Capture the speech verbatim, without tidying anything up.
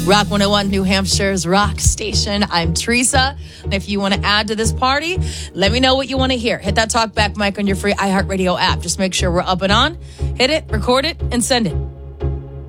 Rock one oh one, New Hampshire's rock station. I'm Teresa. If you want to add to this party, let me know what you want to hear. Hit that talkback mic on your free iHeartRadio app. Just make sure we're up and on. Hit it, record it, and send it.